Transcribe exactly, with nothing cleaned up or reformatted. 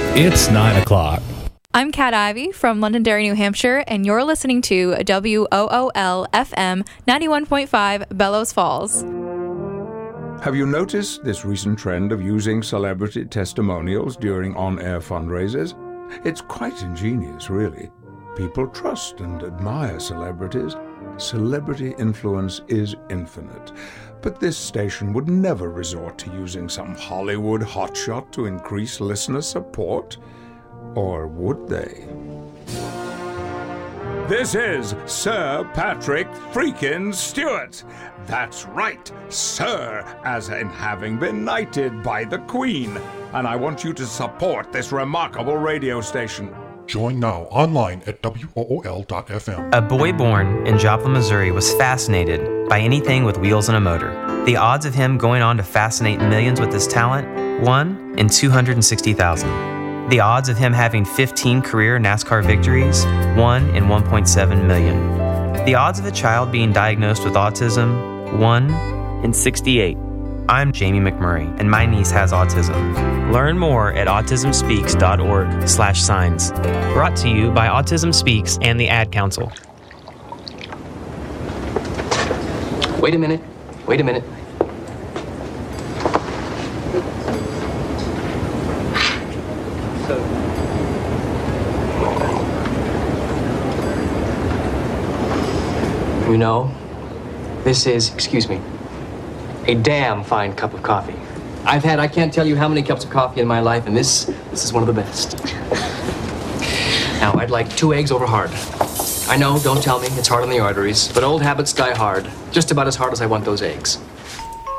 It's nine o'clock. I'm Kat Ivy from Londonderry, New Hampshire, and you're listening to W O O L F M ninety-one point five Bellows Falls. Have you noticed this recent trend of using celebrity testimonials during on-air fundraisers? It's quite ingenious, really. People trust and admire celebrities. Celebrity influence is infinite. But this station would never resort to using some Hollywood hotshot to increase listener support. Or would they? This is Sir Patrick freaking Stewart. That's right, Sir, as in having been knighted by the Queen. And I want you to support this remarkable radio station. Join now online at W O O L dot F M. A boy born in Joplin, Missouri was fascinated by anything with wheels and a motor. The odds of him going on to fascinate millions with his talent, one in two hundred sixty thousand. The odds of him having fifteen career NASCAR victories, one in one point seven million. The odds of a child being diagnosed with autism, one in sixty-eight. I'm Jamie McMurray, and my niece has autism. Learn more at autism speaks dot org slash signs. Brought to you by Autism Speaks and the Ad Council. Wait a minute. Wait a minute. You know, this is, excuse me, a damn fine cup of coffee. I've had, I can't tell you how many cups of coffee in my life, and this, this is one of the best. Now, I'd like two eggs over hard. I know, don't tell me, it's hard on the arteries, but old habits die hard, just about as hard as I want those eggs.